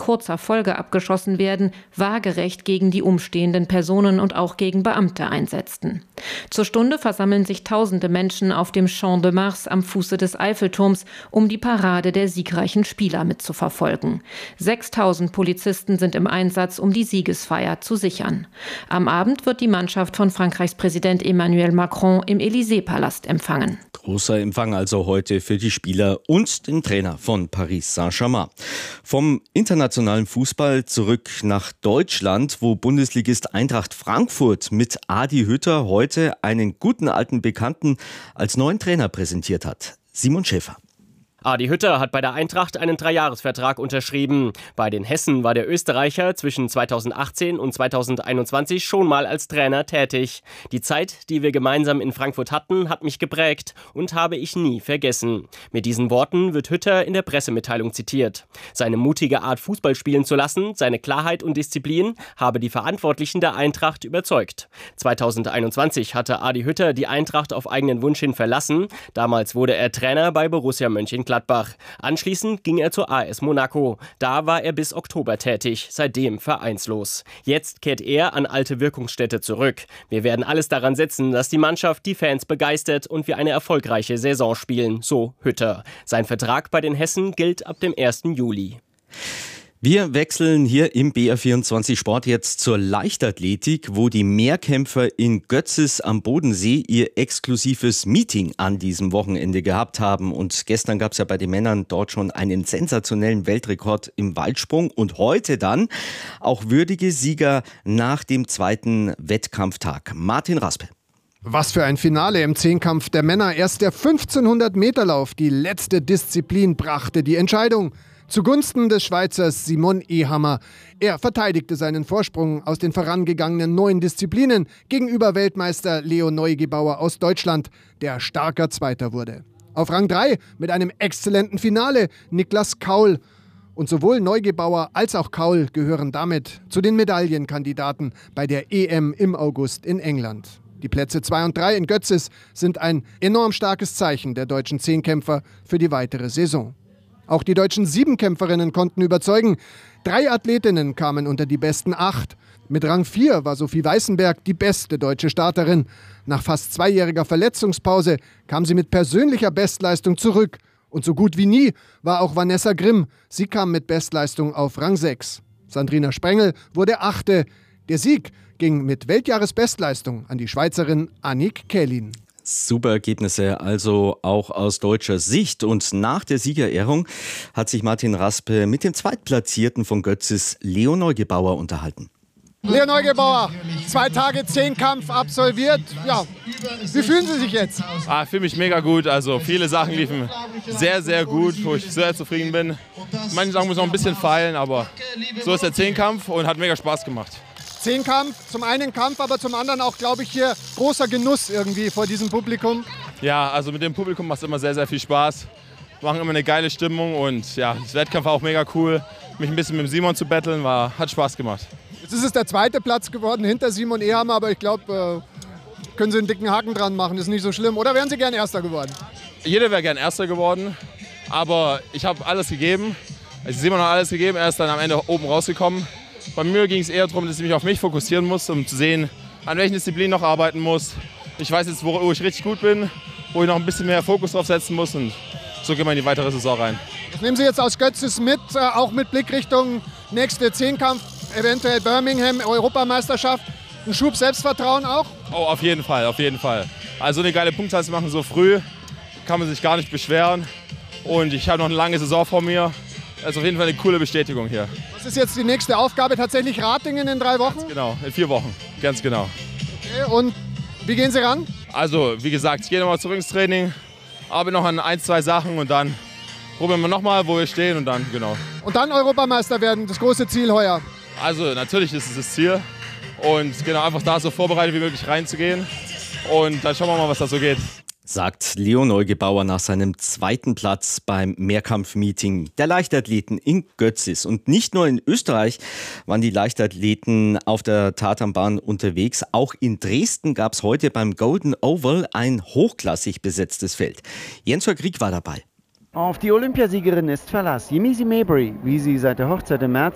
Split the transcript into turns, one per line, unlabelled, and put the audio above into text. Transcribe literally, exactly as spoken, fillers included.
kurzer Folge abgeschossen werden, waagerecht gegen die umstehenden Personen und auch gegen Beamte einsetzten. Zur Stunde versammeln sich tausende Menschen auf dem Champ de Mars am Fuße des Eiffelturms, um die Parade der siegreichen Spieler mitzuverfolgen. sechstausend Polizisten sind im Einsatz, um die Siegesfeier zu sichern. Am Abend wird die Mannschaft von Frankreichs Präsident Emmanuel Macron im Élysée-Palast empfangen.
Großer Empfang also heute für die Spieler und den Trainer von Paris Saint-Germain. Vom internationalen Fußball zurück nach Deutschland, wo Bundesligist Eintracht Frankfurt mit Adi Hütter heute einen guten alten Bekannten als neuen Trainer präsentiert hat. Simon Schäfer.
Adi Hütter hat bei der Eintracht einen Dreijahresvertrag unterschrieben. Bei den Hessen war der Österreicher zwischen zweitausendachtzehn und zweitausendeinundzwanzig schon mal als Trainer tätig. Die Zeit, die wir gemeinsam in Frankfurt hatten, hat mich geprägt und habe ich nie vergessen. Mit diesen Worten wird Hütter in der Pressemitteilung zitiert. Seine mutige Art, Fußball spielen zu lassen, seine Klarheit und Disziplin habe die Verantwortlichen der Eintracht überzeugt. zweitausendeinundzwanzig hatte Adi Hütter die Eintracht auf eigenen Wunsch hin verlassen. Damals wurde er Trainer bei Borussia Mönchengladbach. Anschließend ging er zur A S Monaco. Da war er bis Oktober tätig, seitdem vereinslos. Jetzt kehrt er an alte Wirkungsstätte zurück. Wir werden alles daran setzen, dass die Mannschaft die Fans begeistert und wir eine erfolgreiche Saison spielen, so Hütter. Sein Vertrag bei den Hessen gilt ab dem ersten Juli.
Wir wechseln hier im B R vierundzwanzig Sport jetzt zur Leichtathletik, wo die Mehrkämpfer in Götzis am Bodensee ihr exklusives Meeting an diesem Wochenende gehabt haben. Und gestern gab es ja bei den Männern dort schon einen sensationellen Weltrekord im Weitsprung. Und heute dann auch würdige Sieger nach dem zweiten Wettkampftag. Martin Raspe.
Was für ein Finale im Zehnkampf der Männer. Erst der fünfzehnhundert Meter Lauf, die letzte Disziplin, brachte die Entscheidung. Zugunsten des Schweizers Simon Ehammer. Er verteidigte seinen Vorsprung aus den vorangegangenen neun Disziplinen gegenüber Weltmeister Leo Neugebauer aus Deutschland, der starker Zweiter wurde. Auf Rang drei mit einem exzellenten Finale Niklas Kaul. Und sowohl Neugebauer als auch Kaul gehören damit zu den Medaillenkandidaten bei der E M im August in England. Die Plätze zwei und drei in Götzis sind ein enorm starkes Zeichen der deutschen Zehnkämpfer für die weitere Saison. Auch die deutschen Siebenkämpferinnen konnten überzeugen. Drei Athletinnen kamen unter die besten acht. Mit Rang vier war Sophie Weißenberg die beste deutsche Starterin. Nach fast zweijähriger Verletzungspause kam sie mit persönlicher Bestleistung zurück. Und so gut wie nie war auch Vanessa Grimm. Sie kam mit Bestleistung auf Rang sechs. Sandrina Sprengel wurde achte. Der Sieg ging mit Weltjahresbestleistung an die Schweizerin Annick Kählin.
Super Ergebnisse, also auch aus deutscher Sicht. Und nach der Siegerehrung hat sich Martin Raspe mit dem Zweitplatzierten von Götzis, Leo Neugebauer, unterhalten.
Leo Neugebauer, zwei Tage Zehnkampf absolviert. Ja, wie fühlen Sie sich jetzt?
Ah, ich fühle mich mega gut. Also viele Sachen liefen sehr, sehr gut, wo ich sehr zufrieden bin. Manche Sachen müssen noch ein bisschen feilen, aber so ist der Zehnkampf und hat mega Spaß gemacht.
Zehnkampf, zum einen Kampf, aber zum anderen auch, glaube ich, hier großer Genuss irgendwie vor diesem Publikum.
Ja, also mit dem Publikum macht es immer sehr, sehr viel Spaß. Wir machen immer eine geile Stimmung und ja, das Wettkampf war auch mega cool. Mich ein bisschen mit dem Simon zu battlen, war, hat Spaß gemacht.
Jetzt ist es der zweite Platz geworden hinter Simon Ehammer, aber ich glaube, äh, können Sie einen dicken Haken dran machen, ist nicht so schlimm. Oder wären Sie gern Erster geworden?
Jeder wäre gern Erster geworden, aber ich habe alles gegeben. Also Simon hat alles gegeben, er ist dann am Ende oben rausgekommen. Bei mir ging es eher darum, dass ich mich auf mich fokussieren muss, um zu sehen, an welchen Disziplinen ich noch arbeiten muss. Ich weiß jetzt, wo ich richtig gut bin, wo ich noch ein bisschen mehr Fokus drauf setzen muss und so gehen wir in die weitere Saison rein.
Was nehmen Sie jetzt aus Götzis mit, äh, auch mit Blick Richtung nächste Zehnkampf, eventuell Birmingham, Europameisterschaft, ein Schub Selbstvertrauen auch?
Oh, auf jeden Fall, auf jeden Fall. Also eine geile Punktzahl zu machen so früh, kann man sich gar nicht beschweren und ich habe noch eine lange Saison vor mir. Das ist auf jeden Fall eine coole Bestätigung hier.
Was ist jetzt die nächste Aufgabe? Tatsächlich Ratingen in drei Wochen?
Ganz genau, in vier Wochen, ganz genau.
Okay, und wie gehen Sie ran?
Also, wie gesagt, ich gehe nochmal zurück ins Training, arbeite noch an ein, zwei Sachen und dann probieren wir nochmal, wo wir stehen und dann, genau.
Und dann Europameister werden, das große Ziel heuer?
Also, natürlich ist es das Ziel und genau, einfach da so vorbereitet wie möglich reinzugehen und dann schauen wir mal, was da so geht.
Sagt Leo Neugebauer nach seinem zweiten Platz beim Mehrkampfmeeting der Leichtathleten in Götzis. Und nicht nur in Österreich waren die Leichtathleten auf der Tatanbahn unterwegs. Auch in Dresden gab es heute beim Golden Oval ein hochklassig besetztes Feld. Jens Krieg war dabei.
Auf die Olympiasiegerin ist Verlass. Yemisi Mabry, wie sie seit der Hochzeit im März